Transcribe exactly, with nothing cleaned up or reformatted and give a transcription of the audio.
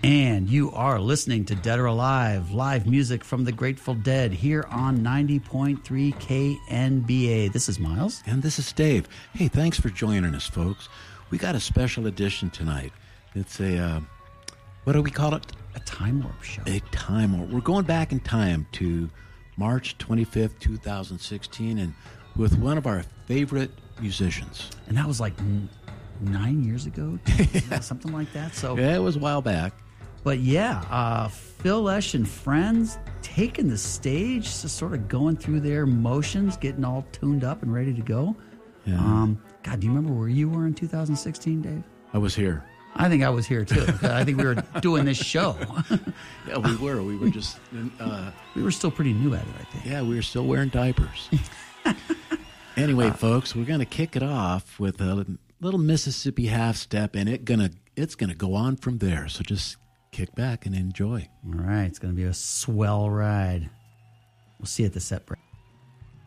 And you are listening to Dead or Alive, live music from the Grateful Dead here on ninety point three K N B A. This is Miles. And this is Dave. Hey, thanks for joining us, folks. We got a special edition tonight. It's a, uh, what do we call it? A time warp show. A time warp. We're going back in time to March twenty-fifth, twenty sixteen, and with one of our favorite musicians. And that was like n- nine years ago, yeah. Something like that. So yeah, it was a while back. But yeah, uh, Phil Lesh and friends taking the stage, just sort of going through their motions, getting all tuned up and ready to go. Yeah. Um, God, do you remember where you were in two thousand sixteen, Dave? I was here. I think I was here too. I think we were doing this show. Yeah, we were. We were just... Uh, we were still pretty new at it, I think. Yeah, we were still wearing diapers. Anyway, uh, folks, we're going to kick it off with a little Mississippi half step, and it gonna it's gonna go on from there. So just kick back and enjoy. All right, it's going to be a swell ride. We'll see you at the set break.